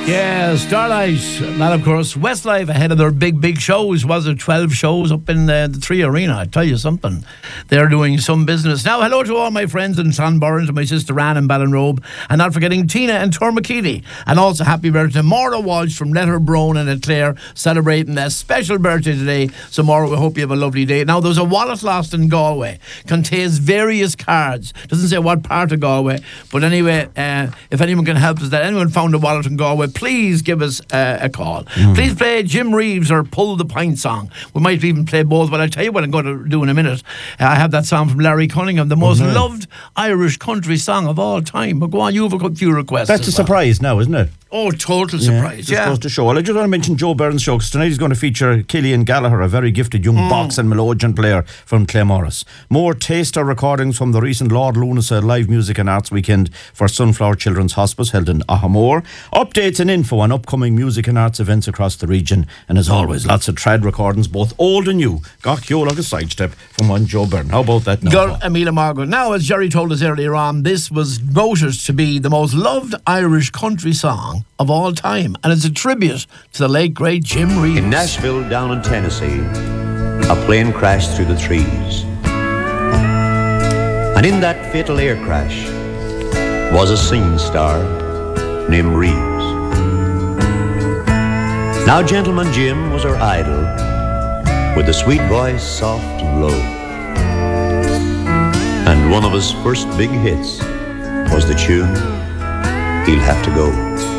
Yeah, Starlight. That, of course, Westlife ahead of their big shows. Was it 12 shows up in the Three Arena? I tell you something. They're doing some business. Now, hello to all my friends in Clonburn, to my sister Anne in Ballinrobe, and not forgetting Tina and Tormakini. And also happy birthday to Maura Walsh from Letterbrone and Clare, celebrating a special birthday today. So, Maura, we hope you have a lovely day. Now, there's a wallet lost in Galway. Contains various cards. Doesn't say what part of Galway. But anyway, if anyone can help us, that anyone found a wallet in Galway, please give us a call. Please play Jim Reeves or Pull the Pint song. We might even play both, but I'll tell you what I'm going to do in a minute. I have that song from Larry Cunningham, the most loved Irish country song of all time. But go on, you have a few requests. That's a surprise now, isn't it? Oh, total surprise, yeah. Just goes to show. Well, I just want to mention Joe Byrne's show, because tonight he's going to feature Killian Gallagher, a very gifted young box and melodeon player from Claremorris. More taster recordings from the recent Lord Lunasa Live Music and Arts Weekend for Sunflower Children's Hospice held in Ahamore. Updates and info on upcoming music and arts events across the region. And as always, lots of trad recordings, both old and new. Gach yo like a sidestep from one Joe Byrne. How about that now? Girl, Amelia Margaret. Now, as Jerry told us earlier on, this was voted to be the most loved Irish country song of all time, and it's a tribute to the late great Jim Reeves. In Nashville, down in Tennessee, a plane crashed through the trees, and in that fatal air crash was a singing star named Reeves. Now Gentleman Jim was our idol, with a sweet voice soft and low, and one of his first big hits was the tune He'll Have to Go.